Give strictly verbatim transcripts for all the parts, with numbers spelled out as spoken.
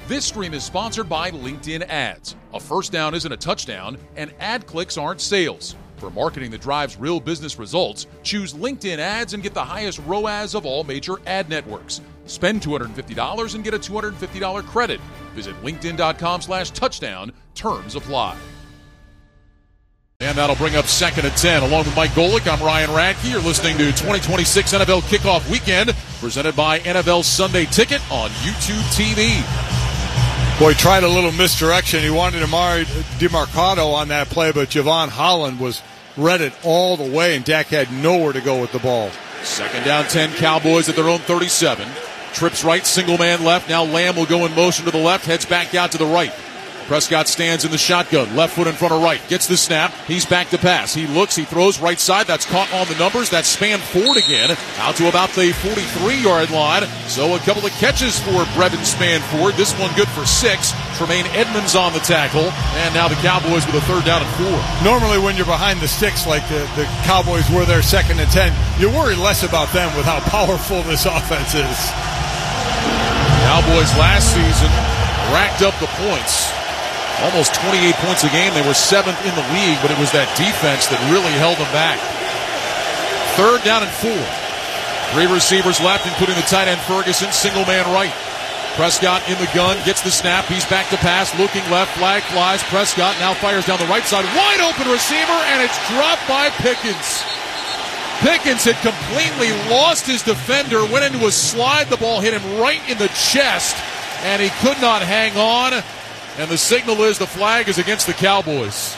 This stream is sponsored by LinkedIn Ads. A first down isn't a touchdown, and ad clicks aren't sales. For marketing that drives real business results, choose LinkedIn Ads and get the highest R O A S of all major ad networks. Spend two hundred fifty dollars and get a two hundred fifty dollars credit. Visit linkedin.com slash touchdown. Terms apply. And that'll bring up second and ten. Along with Mike Golick, I'm Ryan Radke. You're listening to twenty twenty-six N F L Kickoff Weekend, presented by N F L Sunday Ticket on YouTube T V. Boy, tried a little misdirection. He wanted Amari DeMarcado on that play, but Javon Holland was read it all the way, and Dak had nowhere to go with the ball. Second down ten, Cowboys at their own thirty-seven. Trips right, single man left. Now Lamb will go in motion to the left, heads back out to the right. Prescott stands in the shotgun, left foot in front of right, gets the snap, he's back to pass. He looks, he throws right side, that's caught on the numbers, that's spanned forward again, out to about the forty-three-yard line. So a couple of catches for Brevin Spanford, this one good for six. Tremaine Edmonds on the tackle, and now the Cowboys with a third down and four. Normally when you're behind the sticks like the, the Cowboys were there second and ten, you worry less about them with how powerful this offense is. Cowboys last season racked up the points. Almost twenty-eight points a game. They were seventh in the league, but it was that defense that really held them back. Third down and four. Three receivers left, including the tight end Ferguson, single man right. Prescott in the gun, gets the snap. He's back to pass, looking left, flag flies. Prescott now fires down the right side. Wide open receiver, and it's dropped by Pickens. Pickens had completely lost his defender, went into a slide. The ball hit him right in the chest, and he could not hang on. And the signal is the flag is against the Cowboys.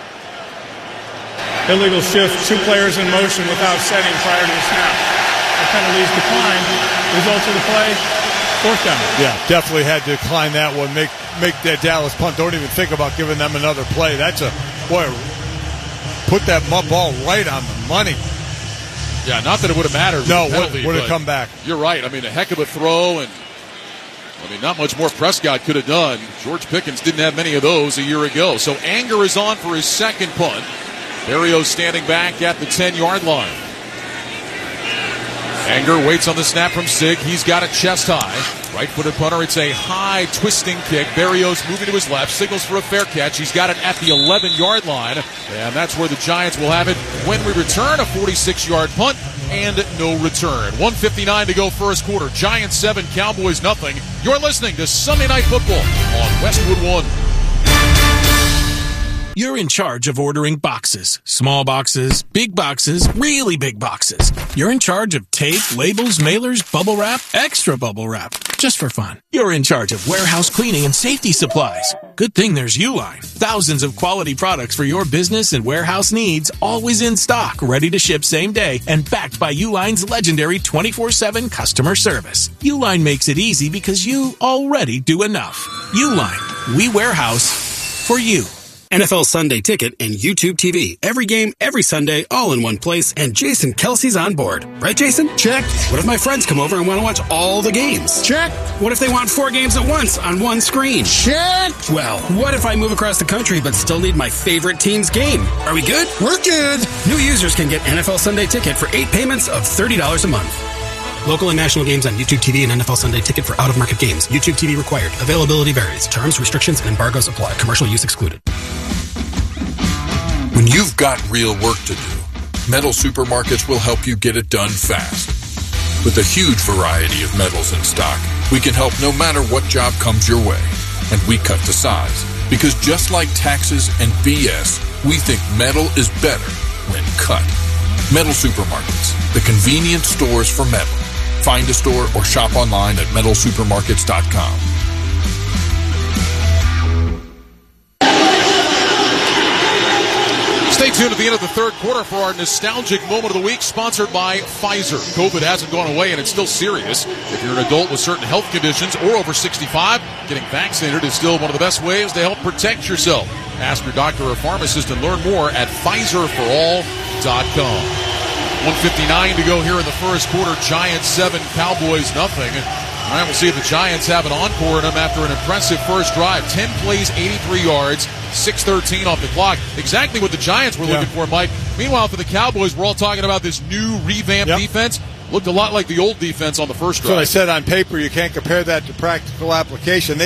Illegal shift, two players in motion without setting prior to the snap. The penalties declined. Result of the play, fourth down. Yeah, definitely had to decline that one. Make make that Dallas punt. Don't even think about giving them another play. That's a, boy, put that ball right on the money. Yeah, not that it would have mattered. No, would have come back. You're right. I mean, a heck of a throw, and I mean, not much more Prescott could have done. George Pickens didn't have many of those a year ago. So Anger is on for his second punt. Berrios standing back at the ten-yard line. Anger waits on the snap from Sig. He's got it chest high. Right-footed punter. It's a high twisting kick. Berrios moving to his left. Signals for a fair catch. He's got it at the eleven-yard line. And that's where the Giants will have it when we return. A forty-six-yard punt and no return. one fifty-nine to go first quarter. Giants seven, Cowboys nothing. You're listening to Sunday Night Football on Westwood One. You're in charge of ordering boxes. Small boxes, big boxes, really big boxes. You're in charge of tape, labels, mailers, bubble wrap, extra bubble wrap. Just for fun. You're in charge of warehouse cleaning and safety supplies. Good thing there's Uline. Thousands of quality products for your business and warehouse needs, always in stock, ready to ship same day, and backed by Uline's legendary twenty-four seven customer service. Uline makes it easy because you already do enough. Uline. We warehouse for you. N F L Sunday Ticket and YouTube T V. Every game, every Sunday, all in one place, and Jason Kelsey's on board. Right, Jason? Check. What if my friends come over and want to watch all the games? Check. What if they want four games at once on one screen? Check. Well, what if I move across the country but still need my favorite team's game? Are we good? We're good. New users can get N F L Sunday Ticket for eight payments of thirty dollars a month. Local and national games on YouTube T V and N F L Sunday Ticket for out-of-market games. YouTube T V required. Availability varies. Terms, restrictions, and embargoes apply. Commercial use excluded. When you've got real work to do, Metal Supermarkets will help you get it done fast. With a huge variety of metals in stock, we can help no matter what job comes your way. And we cut to size. Because just like taxes and B S, we think metal is better when cut. Metal Supermarkets, the convenient stores for metal. Find a store or shop online at metal supermarkets dot com. Stay tuned at the end of the third quarter for our nostalgic moment of the week, sponsored by Pfizer. COVID hasn't gone away, and it's still serious. If you're an adult with certain health conditions or over sixty-five, getting vaccinated is still one of the best ways to help protect yourself. Ask your doctor or pharmacist and learn more at Pfizer for all dot com. one fifty-nine to go here in the first quarter. Giants seven, Cowboys nothing. All right, we'll see if the Giants have an encore in them after an impressive first drive. ten plays, eighty-three yards, six thirteen off the clock. Exactly what the Giants were yeah. looking for, Mike. Meanwhile, for the Cowboys, we're all talking about this new revamped yep. defense. Looked a lot like the old defense on the first drive. So I said on paper, you can't compare that to practical application. They